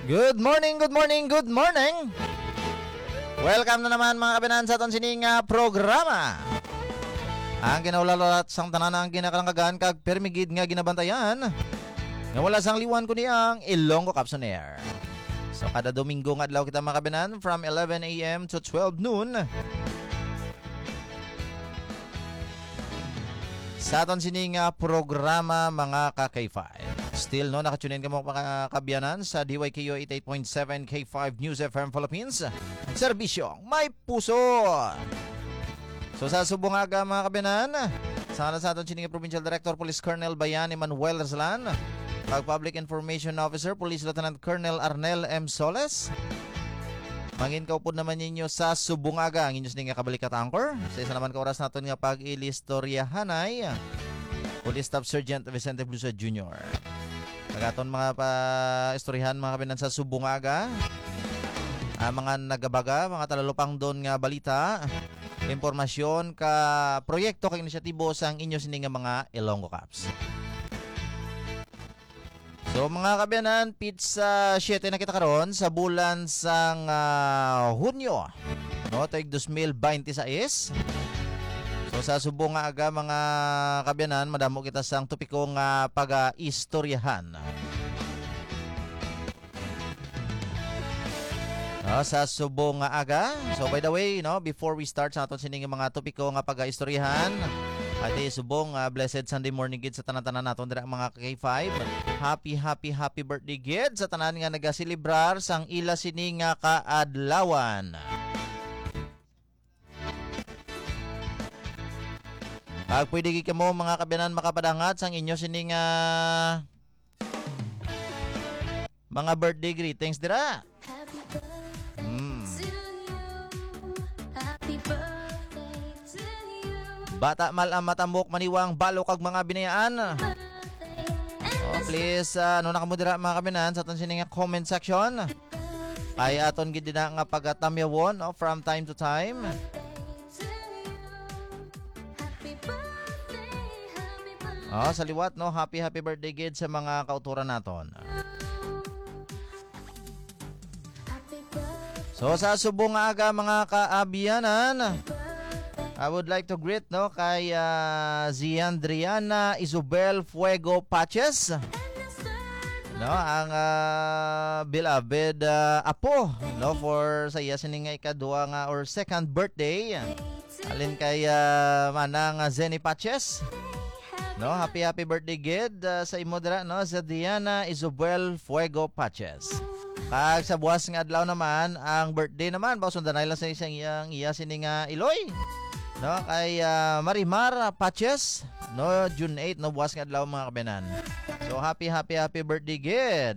Good morning, good morning, good morning. Welcome na naman mga kabinan sa itong sining programa. Ang kinaulalot sang tanan ang kinakalangkagan kag permigid nga ginabantayan nga wala sang liwan ko niyang Ilonggo Caps on Air. So kada Domingo nga adlaw kita mga kabinan from 11 a.m. to 12 noon sa itong sining programa mga ka-K5. Still, no, nakatunin ka mo makakabyanan sa DYKO 88.7 K5 News FM Philippines. Serbisyong may puso. So sa subungaga mga kabyanan, sa ating sining Provincial Director Police Colonel Bayan Emmanuel Raslan, Public Information Officer Police Lieutenant Colonel Arnel M. Soles, mangin kaupod naman ninyo sa subungaga ang inyong sining kabalikat anchor. Sa isa naman ka oras natin nga pag-ilistoryahanay, Police Staff Sergeant Vicente Blusa Jr. Nagaton mga pa-istoryahan mga kabinan sa subungaga, mga nagabaga, mga talalupang doon nga balita, impormasyon ka proyekto kag inisyatibo sang inyo sining mga Ilonggo Caps. So mga kabiyanan, pizza 7 na kita karon sa bulan sang Hunyo, no, taig 2026. So sa subungaga mga kabiyanan, madamo kita sang topiko nga pag-istoryahan. Sa subungaga. So by the way, no, before we start sa aton sining mga topiko nga pag-istoryahan, ati subong blessed Sunday morning gid sa tanan-tanan naton dira mga K5. Happy birthday gid sa tanan nga nagaselebrar sang ila sini nga kaadlawan. Pwede ka mo mga kabiyanan makapadangat sang inyo sining mga birthday greetings dira. Bata mal ang matambok maniwang balo kag mga binayaan. Please naka mo dira mga kabiyanan sa aton sining comment section. Ay aton gid na nga pagatamyawon from time to time. Sa liwat, no, happy birthday gid sa mga kauturan naton. So sa subungaga mga kaabiyanan, I would like to greet, no, kay Ziandriana Isabel Fuego Paches, no, ang beloved apo, no, for sa iya sining ikadua nga or second birthday. Alin kay manang Zenny Paches. No, happy birthday gid sa imo dira, no, sa Diana Isabel Fuego Paches. Kag sa buwas nga adlaw naman ang birthday naman sundan lang sa isang iya sining Iloy, no, kay Marimar Paches, no, June 8, no, buwas nga adlaw mga kabiyanan. So happy birthday gid.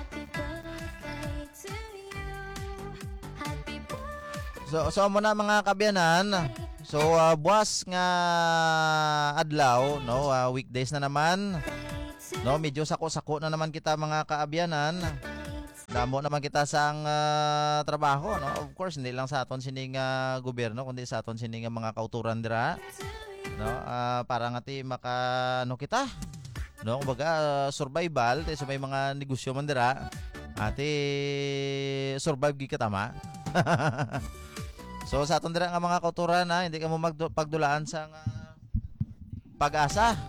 So mo na mga kabiyanan. So buwas nga adlaw, no, weekdays na naman, no, medyo sako na naman kita mga kaabyanan. Damo naman kita sang trabaho, no. Of course hindi lang sa aton sining gobyerno kundi sa aton sining mga kauturan dira, no, para ngati makano kita, no, kumbaga survival sa may mga negosyo man dira ati survive gi katama. So sa aton dira nga mga kauturan hindi ka mo pagdulaan sa pag-asa.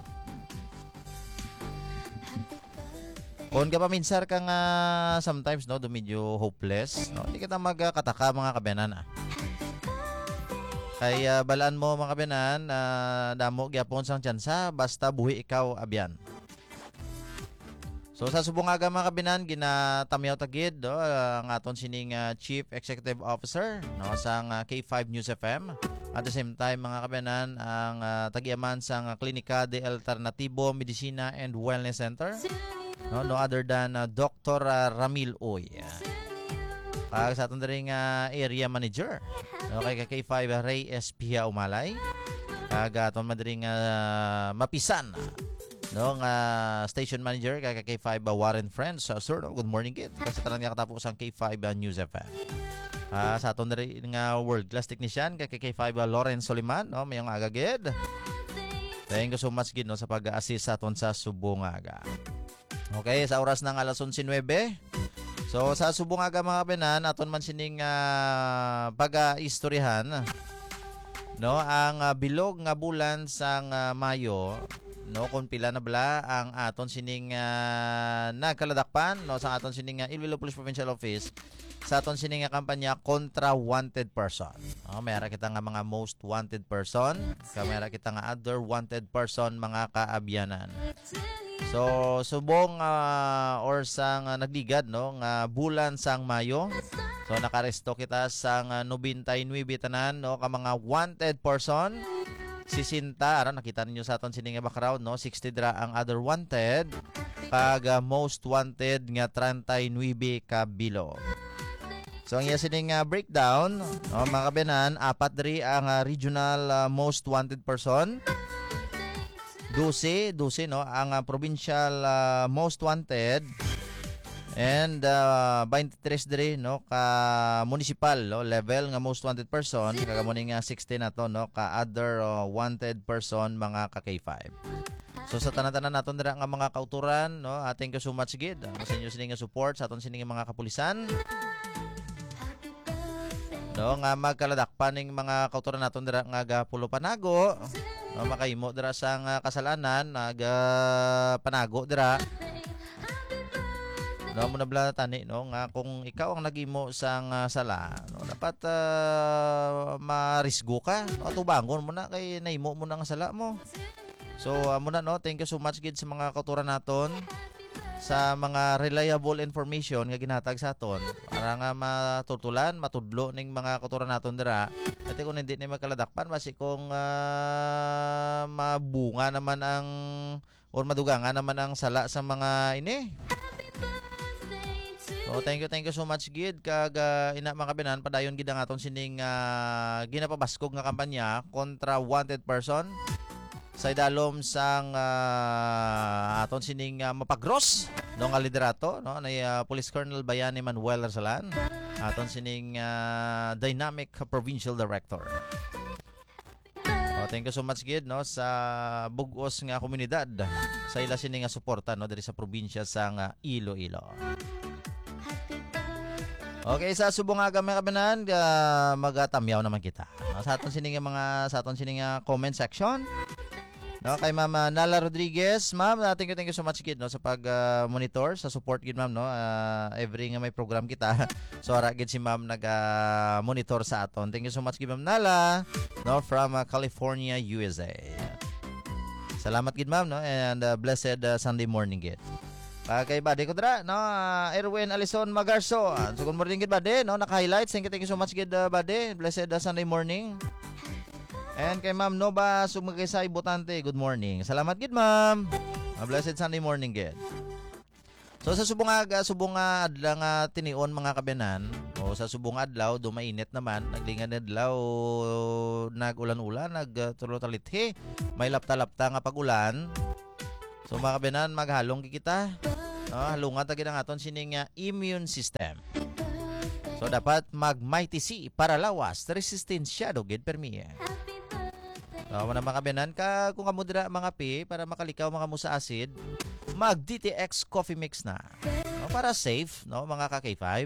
Kung ka pa minsar ka nga sometimes, no, do medyo hopeless, no, hindi kita magkataka mga kabiyanan. Kaya balaan mo mga kabiyanan, damo gyapon sang tsansa basta buhi ikaw abyan. So sa subungaga mga kabiyanan, ginatamyaw tagid, no, ang aton sining Chief Executive Officer, no, sang K5 News FM. At the same time mga kabiyanan, ang tagyaman sang Klinika de Alternativo Medicina and Wellness Center, no other than Dr. Ramil Oy. Pag sa aton ring area manager, no, kay K5 Ray Espia Umalay. Kag aton madring mapisan, no, station manager kay K5 Warren Friends. Sir, no, good morning kid. Kasi tanan nga katapos ang K5 News FM. Sa aton ring world class technician kay K5 Lawrence Soliman, no, mayong aga gid. Thank you so much gid, no, sa pag-assist sa aton sa subungaga. Okay, sa oras ng 11:09. So sa subong aga mga kabayanan aton man sining paga-istoryahan no ang bilog nga bulan sang Mayo no kung pila na bala ang aton sining nagkaladakpan no sa aton sining Iloilo Police Provincial Office sa aton sining kampanya kontra wanted person. Mayara kita nga mga most wanted person, kamera kita nga other wanted person mga kaabyanan. So subong or sang nagligad no nga bulan sang Mayo. So nakaresto kita sang 99 tanan no ka mga wanted person. 60 ara nakita ninyo sa aton sining background no 60 dra ang other wanted kag most wanted nga 39 ka bilo. So ang iya sining breakdown no mga kabayanan apat diri ang regional most wanted person. 12 no ang provincial most wanted and 23 diri no ka municipal no level nga most wanted person kagamuning 16 nato no ka other wanted person mga ka K5. So sa tanan-tanan naton dira nga mga kauturan no thank you so much gid sa inyo sining support sa aton sining mga kapulisan. No nga magkaladakpan ning mga kauturan naton dira nga gapulo panago no makahimo dira sang kasalanan naga panago dira no mo nabla tani no nga kung ikaw ang nagimo sang sala no dapat marisgo ka no tubangon mo na kay nahimo mo na ang sala mo. So amo na no thank you so much gid sa mga kauturan naton sa mga reliable information nga ginhatag sa aton para nga matutulan matudlo ning mga kauturan naton dira ati kung hindi ni magkaladakpan basi kung mabunga naman ang or madugangan naman ang sala sa mga ini. So thank you so much gid kag ina mga kabayanan padayon gid ang aton sining ginapabaskog nga kampanya kontra wanted person sa idalom sang aton sining mapagros no nga liderato no na Police Colonel Bayani Manuel Arsalan aton sining dynamic provincial director. Thank you so much gid no sa bugos nga komunidad sa ila sining suporta no diri sa probinsya sang Iloilo. Okay, sa subong aga mga kabayanan magatamyaw naman kita no, sa aton sining mga sa aton sining comment section. No, kay Ma'am Nala Rodriguez, Ma'am, thank you so much gid no sa pag monitor, sa support gid Ma'am no. Every nga may program kita. So ara gid si Ma'am nag-monitor sa aton. Thank you so much gid Ma'am Nala no from California, USA. Salamat gid Ma'am no and blessed Sunday morning gid. Kay bade ko dra no Erwin Alison Magarso. So good morning gid bade no naka-highlights. Thank you so much gid bade. Blessed Sunday morning. And kay Ma'am Nova Sumagaysay Botante, good morning. Salamat gid Ma'am. A blessed Sunday morning gid. So sa subong adlaw nga tinion mga kabayanan, o sa subong adlaw dumainit naman, naglingan adlaw nag-ulan-ulan, nagtulotalithi, may lapta-lapta nga pagulan. So mga kabayanan maghalong kita. Halungan ta gid ang aton sining immune system. So dapat mag-mighty C para lawas resistensya do gid permi. Mga kabayanan ka kung kamo dira mga pi para makalikaw mga mo sa acid, mag DTX coffee mix na. Para safe no mga ka-K5.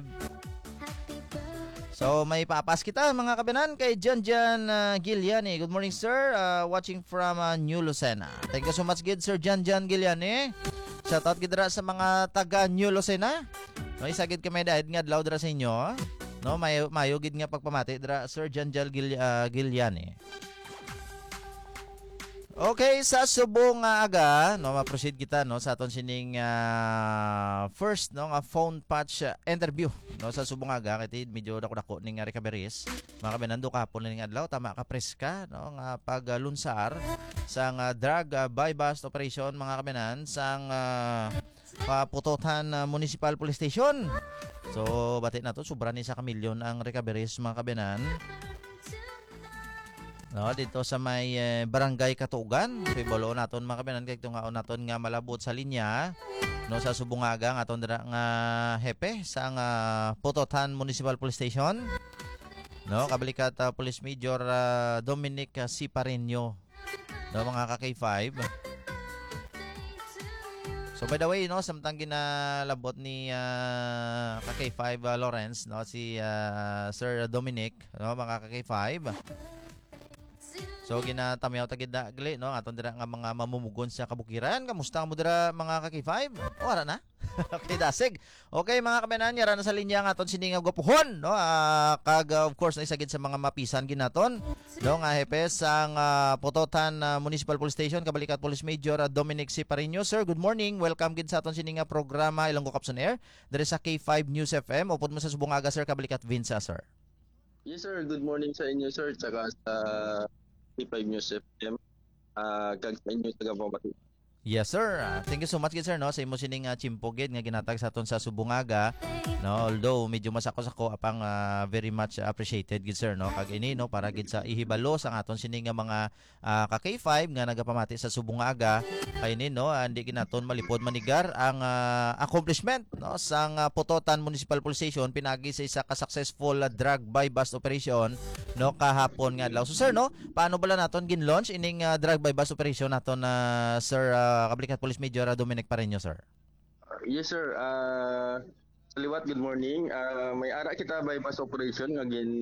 So may papas kita mga kabayanan kay Jan Giliani. Good morning sir, watching from New Lucena. Thank you so much gid sir Jan Giliani. Shout out gid dira sa mga taga New Lucena. No isagid kami dahil nga adlaw dira sa inyo. No mayo gid nga pagpamati dira sir Jan Giliani. Okay, sa subong aga, no, ma-proceed kita no sa aton sining first no nga phone patch interview no sa subong aga kay medyo dako-dako ning recoveries. Mga kabayanan do kahapon ning adlaw tama ka preska no nga paglunsar sang drug buy bust operation mga kabayanan sang Putotan Municipal Police Station. So bati na to sobra ni sa kamilyon ang recoveries mga kabayanan. No, dito sa may barangay Katugan, pibolo naton mga kabayanan kay tungaon naton nga malabot sa linya no sa Subungaga aton dira nga hepe sa Putotan Municipal Police Station. No, kabalikat Police Major Dominic Sipareño. No mga ka-K5. So by the way, no, samtang ginalabot ni ka-K5 Lawrence, no, si Sir Dominic, no, mga ka-K5. So ginatamiyaw tagid dagli, no, aton dira nga mga mamumugon sa kabukiran. Kamusta mo dira mga ka-K5? Wala na. Okay, dasig. Okay, mga kabanan, yara na sa linya nga aton sininga gwapuhon, no? Of course naisagid sa mga mapisan ginaton, no, nga hepe sang Pototan Municipal Police Station, Kabalikat Police Major Dominic C. Parino. Sir, good morning. Welcome gid sa aton sininga programa Ilonggo Capson Air. Diri sa K5 News FM. Upod mo sa subong aga, sir, Kabalikat Vinsa, sir. Yes sir, good morning sa inyo sir, tsaka sa P5 News FM, kag sa inyo taga Pamati. Yes, sir. Thank you so much, sir, no, sa imo sining chimpogid nga ginatag sa aton sa Subungaga, no, although medyo masako-sako apang very much appreciated gid, sir, no, kag ini, no, para gid sa ihibalo sa aton sining nga mga ka-K5 nga nagapamati sa Subungaga kay ni, no, hindi ginaton malipod manigar ang accomplishment, no, sang Pototan Municipal Police Station pinagi sa isa ka successful drug buy bust operation, no, kahapon nga adlaw. So sir, no, paano bala naton gin-launch ining drug buy bust operation naton sir Kabalikat Police Major Dominic Parino, sir? Yes sir, sa liwat, good morning. May ara kita by bus operation nga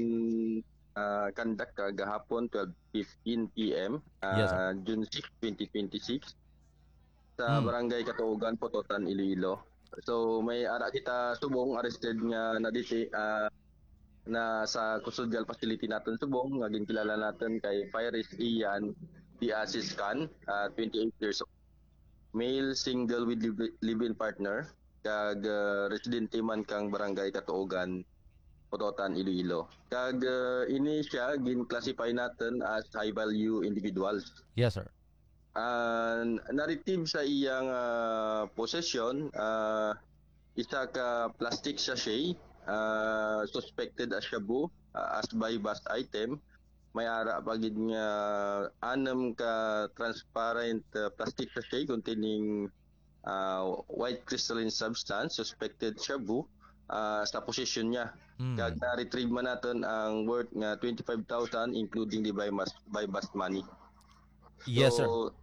conduct gahapon 12:15 PM, Yes, sir. June 6, 2026 sa Barangay Katuogan, Pototan, Iloilo. So may ara kita subong arrested nga naditi na sa custodial facility natin subong nga ginkilala natin kay Fires Ian Diazis Khan, 28 years old, male, single with live-in partner, kag residente man kang Barangay Katuogan, Pototan, Iloilo. Kag ini siya gin-classify natin as high value individuals. Yes, sir. Narrative sa iyang possession, isa ka plastic sachet, suspected as shabu, as buy bust item. May ara pagid nga 6 ka transparent plastic sachet containing white crystalline substance, suspected shabu, sa possession niya. Kag na-retrieve man natin ang worth nga 25,000 including the buy bust money. Yes, sir. So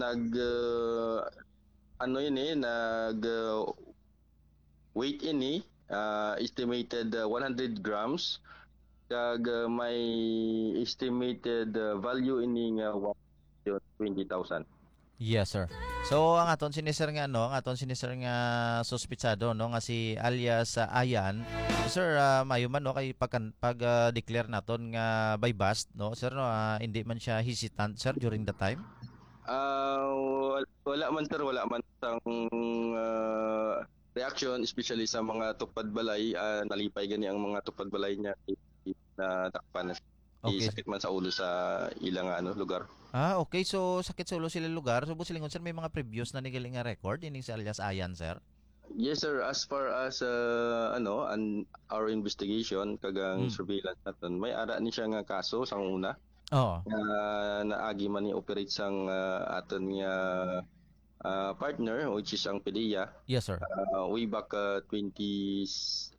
weight ini estimated 100 grams, kag may estimated value ini nga 20,000. Yes, sir. So ang aton sinisir nga, no, ang aton sinisir nga suspitsado, no, nga si alias Ayan. So, sir, mayo man, no, kay pag declare naton nga by bust, no, sir, no, hindi man siya hesitant, sir, during the time. Wala man sir, wala man sang reaction, especially sa mga tupad balay. Nalipay gani ang mga tupad balay niya na takpan. Okay. Sakit man sa ulo sa ilang lugar. Okay. So, sakit sa ulo sila lugar. So, busilingon, sir, may mga previous na nigaling nga record ining si alias Ayan, sir? Yes sir, as far as our investigation kagang surveillance natin, may ara ni siya nga kaso sang una. Oo. Naagi man ni operate sang aton nga partner, which is ang PDEA. Yes, sir. Way back 2016